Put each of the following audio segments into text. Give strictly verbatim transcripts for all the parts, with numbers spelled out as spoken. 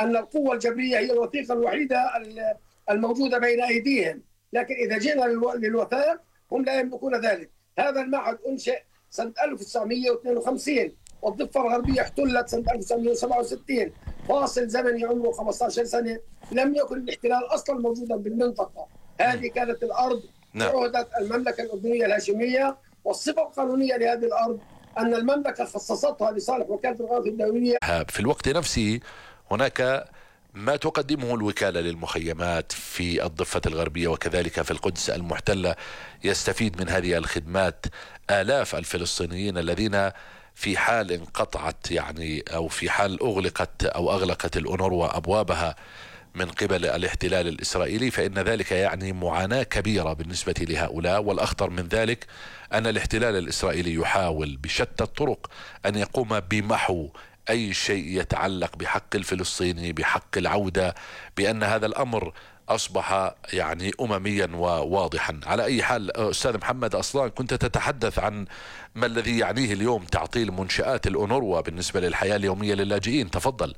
أن القوة الجبرية هي الوثيقة الوحيدة الموجودة بين أيديهم، لكن إذا جينا للوثائق هم لا يملكون ذلك. هذا المعهد أنشئ سنة ألف وتسعمئة واثنين وخمسين، والضفة الغربية احتلت سنة ألف وتسعمئة وسبعة وستين، فاصل زمني عمره خمسة عشر سنة. لم يكن الاحتلال أصلا موجودا بالمنطقة هذه، كانت الأرض بعهدة المملكة الأردنية الهاشمية، والصفة القانونية لهذه الأرض أن المملكة خصصتها لصالح وكالة الغاز الدولية. في الوقت نفسه هناك ما تقدمه الوكالة للمخيمات في الضفة الغربية وكذلك في القدس المحتلة، يستفيد من هذه الخدمات آلاف الفلسطينيين الذين في حال انقطعت يعني أو في حال أغلقت أو أغلقت الأونروا أبوابها من قبل الاحتلال الإسرائيلي، فإن ذلك يعني معاناة كبيرة بالنسبة لهؤلاء. والأخطر من ذلك أن الاحتلال الإسرائيلي يحاول بشتى الطرق أن يقوم بمحو أي شيء يتعلق بحق الفلسطيني، بحق العودة، بأن هذا الأمر أصبح يعني أمميا وواضحا. على أي حال أستاذ محمد أصلان، كنت تتحدث عن ما الذي يعنيه اليوم تعطيل منشآت الأونروا بالنسبة للحياة اليومية للاجئين. تفضل.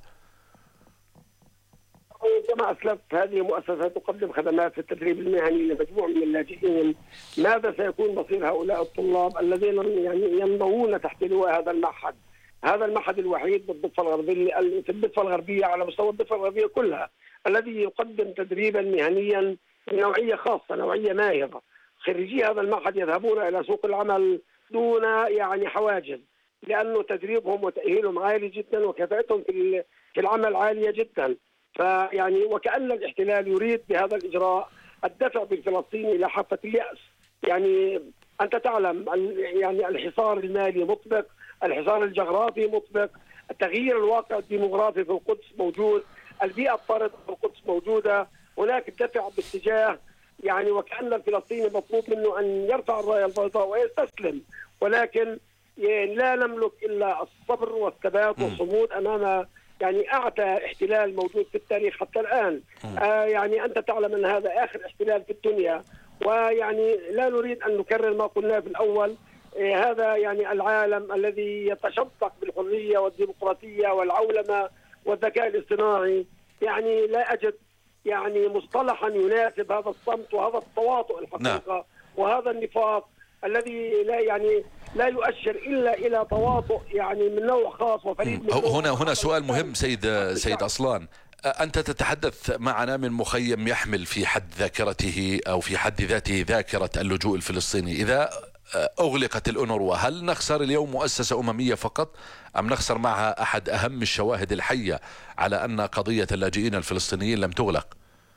كما أسلفت، هذه مؤسسة تقدم خدمات في التدريب المهني لمجموعة من اللاجئين. ماذا سيكون مصير هؤلاء الطلاب الذين يعني ينضوون تحت لواء هذا المعهد؟ هذا المعهد الوحيد بالضفة الغربية في الضفة الغربية على مستوى الضفة الغربية كلها الذي يقدم تدريبا مهنيا بنوعية خاصة، نوعية ماهرة. خريجي هذا المعهد يذهبون إلى سوق العمل دون يعني حواجز، لأنه تدريبهم وتأهيلهم عالي جدا وكفاءتهم في في العمل عالية جدا. فيعني وكأن الاحتلال يريد بهذا الإجراء الدفع بالفلسطيني إلى حافة اليأس. يعني أنت تعلم يعني الحصار المالي مطبق، الحصار الجغرافي مطبق، التغيير الواقع الديموغرافي في القدس موجود، البيئة الطاردة في القدس موجودة، هناك دفع باتجاه يعني وكأن الفلسطيني مطلوب منه أن يرفع الراية البيضاء ويستسلم، ولكن لا نملك إلا الصبر والثبات والصمود أمام يعني أعتى احتلال موجود في التاريخ حتى الآن. آه يعني أنت تعلم أن هذا آخر احتلال في الدنيا، ويعني لا نريد أن نكرر ما قلناه في الأول. آه هذا يعني العالم الذي يتشبثق بالحرية والديمقراطية والعولمة والذكاء الاصطناعي، يعني لا أجد يعني مصطلحا يناسب هذا الصمت وهذا التواطؤ الحقيقة وهذا النفاق الذي لا يعني لا يؤشر إلا إلى تواطؤ يعني من نوع خاص وفريد من نوع. هنا هنا سؤال مهم سيد سيد أصلان، أنت تتحدث معنا من مخيم يحمل في حد ذاكرته أو في حد ذاته ذاكرة اللجوء الفلسطيني. إذا أغلقت الأونروا هل نخسر اليوم مؤسسة أممية فقط أم نخسر معها أحد أهم الشواهد الحية على أن قضية اللاجئين الفلسطينيين لم تغلق؟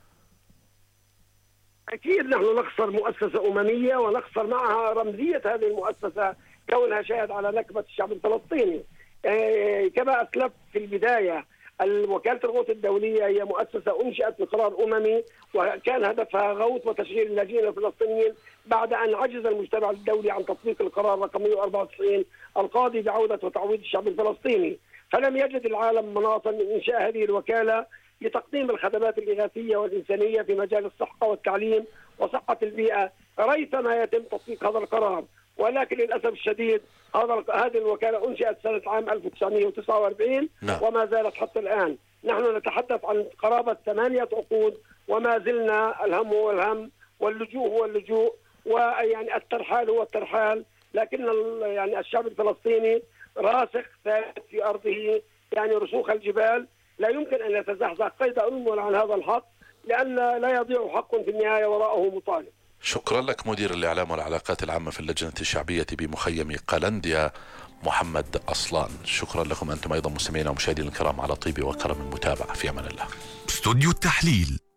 أكيد نحن نخسر مؤسسة أممية ونخسر معها رمزية هذه المؤسسة كونها شاهد على نكبة الشعب الفلسطيني. كما أسلفت في البداية، وكالة الغوث الدولية هي مؤسسة أنشئت بقرار أممي وكان هدفها غوث وتشغيل اللاجئين الفلسطينيين بعد أن عجز المجتمع الدولي عن تطبيق القرار رقم مئة وأربعة وتسعين القاضي بعودة وتعويض الشعب الفلسطيني. فلم يجد العالم مناصا من إنشاء هذه الوكالة لتقديم الخدمات الإغاثية والإنسانية في مجال الصحة والتعليم وصحة البيئة ريثما يتم تطبيق هذا القرار. ولكن للأسف الشديد هذا هذه الوكالة أنشئت سنة عام ألف وتسعمئة وتسعة وأربعين لا. وما زالت حتى الآن. نحن نتحدث عن قرابة ثمانية عقود وما زلنا الهم هو الهم واللجوء هو اللجوء ويعني الترحال هو الترحال. لكن يعني الشعب الفلسطيني راسخ ثابت في أرضه يعني رسوخ الجبال، لا يمكن أن يتزحزح قيد أنمل عن هذا الحق، لأن لا يضيع حق في النهاية وراءه مطالب. شكرا لك مدير الإعلام والعلاقات العامة في اللجنة الشعبية بمخيم قلنديا محمد أصلان. شكرا لكم أنتم أيضا مستمعينا ومشاهدينا الكرام على طيب وكرم المتابعة. في أمان الله. استوديو التحليل.